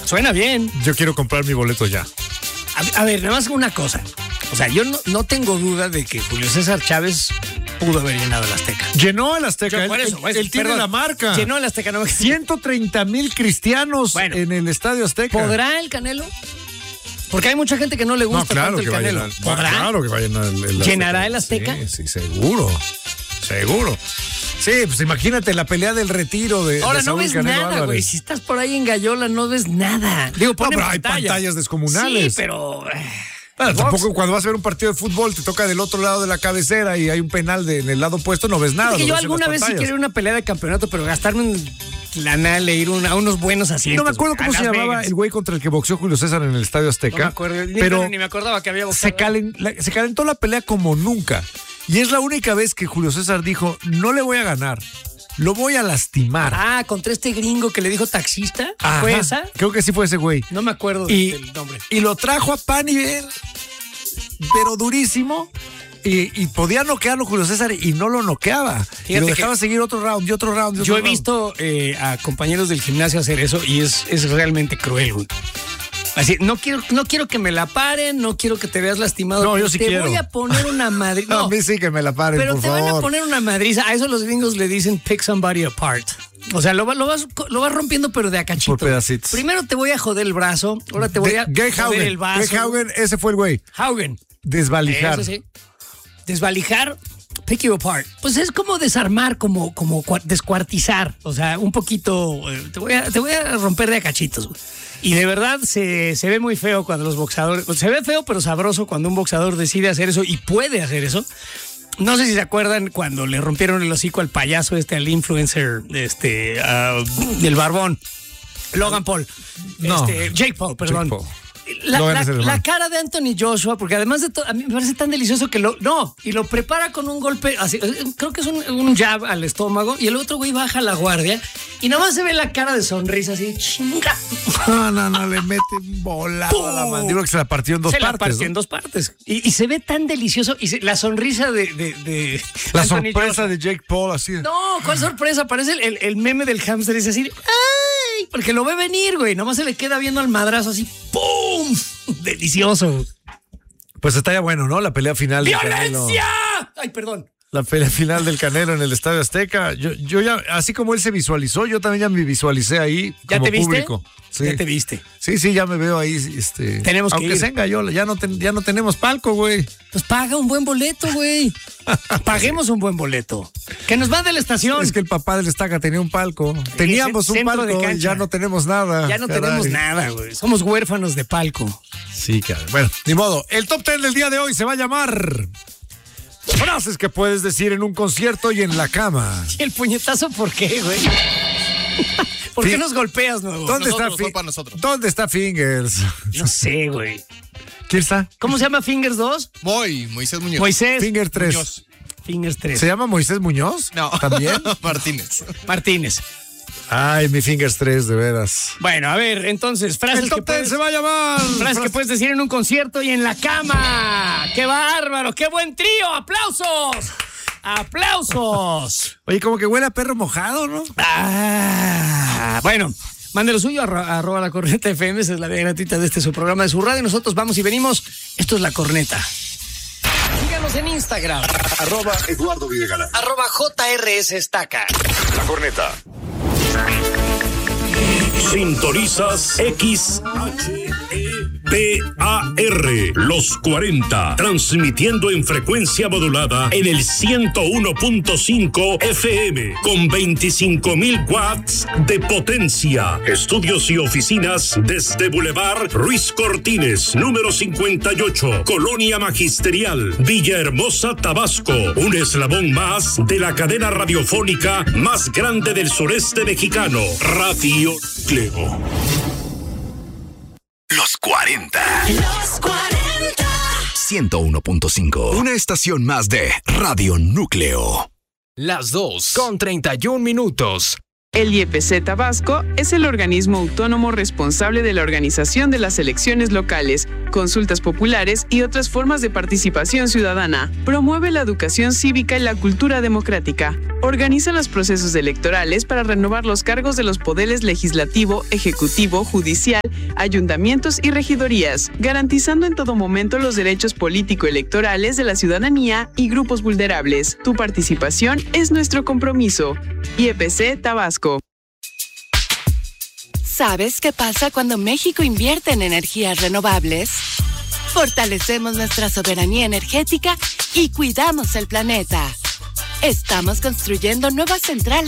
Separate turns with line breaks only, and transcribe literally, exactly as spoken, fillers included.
Suena bien.
Yo quiero comprar mi boleto ya.
A, a ver, nada más una cosa. O sea, yo no, no tengo duda de que Julio César Chávez pudo haber llenado el Azteca.
Llenó el Azteca.
Yo, por
él,
eso,
él,
pues,
él tiene
perdón,
la marca.
Llenó el Azteca. No,
ciento treinta mil cristianos bueno, en el Estadio Azteca.
¿Podrá el Canelo? Porque hay mucha gente que no le gusta no, claro tanto el Canelo.
Llenar, ¿Podrá? Claro que va a llenar el, el
¿Llenará el Azteca?
Sí, sí, seguro. Seguro. Sí, pues imagínate la pelea del retiro de
Ahora
de
no ves
Canelo
nada, güey. Si estás por ahí en Gallola no ves nada. Digo,
no, pero
pantalla.
hay pantallas descomunales.
Sí, pero...
Bueno, tampoco cuando vas a ver un partido de fútbol te toca del otro lado de la cabecera y hay un penal de, en el lado opuesto, no ves nada.
Es que yo alguna vez sí quería una pelea de campeonato, pero gastarme en la nal e ir un, a unos buenos asientos.
No me acuerdo cómo se Las llamaba Vegas. El güey contra el que boxeó Julio César en el Estadio Azteca. No me acuerdo, ni, pero
ni me acordaba que había boxeado.
Se, calen, la, se calentó la pelea como nunca. Y es la única vez que Julio César dijo, no le voy a ganar. Lo voy a lastimar.
Ah, contra este gringo que le dijo taxista.
Ajá,
¿Fue esa?
Creo que sí fue ese güey.
No me acuerdo
y,
del nombre.
Y lo trajo a pan y ver, pero durísimo. Y, y podía noquearlo Julio César y no lo noqueaba. Fíjate y lo dejaba seguir otro round y otro round. Y otro
yo he
round.
visto eh, a compañeros del gimnasio hacer eso y es, es realmente cruel, güey. Así, no quiero, no quiero que me la paren, no quiero que te veas lastimado.
No, yo sí
te
quiero.
Te voy a poner una madriza. No,
a mí sí que me la paren,
pero
por
te
favor.
van a poner una madriza. A eso los gringos le dicen pick somebody apart. O sea, lo, lo, vas, lo vas rompiendo, pero de a cachito.
Por pedacitos.
Primero te voy a joder el brazo, ahora te voy
de,
a
Gay
joder
Haugen,
el vaso.
Gay Haugen, ese fue el güey.
Haugen.
Desvalijar.
Eso sí. Desvalijar, pick you apart. Pues es como desarmar, como, como descuartizar. O sea, un poquito. Te voy a, te voy a romper de a cachitos, güey. Y de verdad se, se ve muy feo cuando los boxeadores... Se ve feo pero sabroso cuando un boxeador decide hacer eso y puede hacer eso. No sé si se acuerdan cuando le rompieron el hocico al payaso este, al influencer este, uh, del barbón. Logan Paul.
No.
Este, Jake Paul, perdón.
Jake Paul.
La, la, la cara de Anthony Joshua, porque además de todo, a mí me parece tan delicioso que lo, no, y lo prepara con un golpe, así, creo que es un, un jab al estómago, y el otro güey baja la guardia, y nomás se ve la cara de sonrisa así, chinga.
No, no, no, le mete un volado a la mandíbula que se la partió en dos
se
partes.
Se la partió
¿no?
en dos partes. Y, y se ve tan delicioso, y se, la sonrisa de... de, de
la
Anthony
sorpresa
Joshua.
de Jake Paul, así.
No, ¿cuál sorpresa? Parece el, el, el meme del hámster, es así, ¡ay! Porque lo ve venir, güey, nomás se le queda viendo al madrazo así, ¡pum! Delicioso.
Pues está ya bueno, ¿no? La pelea final del
¡violencia! Ay, perdón.
La pelea final del Canelo en el Estadio Azteca. Yo, yo ya, así como él se visualizó, yo también ya me visualicé ahí
¿Ya
como
te viste?
público. Sí.
Ya te viste.
Sí, sí, ya me veo ahí. Este,
tenemos que
aunque
ir.
sea en Gallola, ya no, ten, ya no tenemos palco, güey.
Pues paga un buen boleto, güey. Paguemos un buen boleto. Que nos va de la estación.
Es que el papá del Estaca tenía un palco. Teníamos un palco de y ya no tenemos nada.
Ya no
caray.
tenemos nada, güey. Somos huérfanos de palco.
Sí, caray. Bueno, ni modo. El top ten del día de hoy se va a llamar... Frases que puedes decir en un concierto y en la cama.
¿Y el puñetazo por qué, güey? ¿Por qué nos golpeas, nuevo?
¿Dónde
nosotros,
está,
fue para nosotros.
¿Dónde está Fingers?
No sé, güey.
¿Quién está?
¿Cómo se llama Fingers dos?
Moy, Moisés Muñoz.
Moisés.
Finger tres.
Muñoz.
Fingers tres.
¿Se llama Moisés Muñoz?
No.
¿También?
Martínez.
Martínez.
Ay, mi Fingers tres, de veras.
Bueno, a ver, entonces, frases
El top
que puedes,
ten se va a llamar.
frases
Frase.
que puedes decir en un concierto y en la cama. ¡Qué bárbaro! ¡Qué buen trío! ¡Aplausos! ¡Aplausos!
Oye, como que huele a perro mojado, ¿no?
Ah, bueno, mande lo suyo, arroba, arroba la corneta F M, esa es la vía gratuita de este su programa de su radio. Nosotros vamos y venimos. Esto es La Corneta. Síganos en Instagram.
Arroba Eduardo Videgaray.
Arroba J R S Estaca.
La Corneta.
Sintonizas X H E P A R Los cuarenta, transmitiendo en frecuencia modulada en el ciento uno punto cinco F M con veinticinco mil watts de potencia. Estudios y oficinas desde Boulevard Ruiz Cortines, número cincuenta y ocho, Colonia Magisterial, Villahermosa, Tabasco. Un eslabón más de la cadena radiofónica más grande del sureste mexicano, Radio Cleo.
Los cuarenta.
Los cuarenta.
ciento uno punto cinco. Una estación más de Radio Núcleo.
Las dos con treinta y un minutos.
El I E P C Tabasco es el organismo autónomo responsable de la organización de las elecciones locales, consultas populares y otras formas de participación ciudadana. Promueve la educación cívica y la cultura democrática. Organiza los procesos electorales para renovar los cargos de los poderes legislativo, ejecutivo, judicial, ayuntamientos y regidorías, garantizando en todo momento los derechos político-electorales de la ciudadanía y grupos vulnerables. Tu participación es nuestro compromiso. I E P C Tabasco.
¿Sabes qué pasa cuando México invierte en energías renovables? Fortalecemos nuestra soberanía energética y cuidamos el planeta. Estamos construyendo nuevas centrales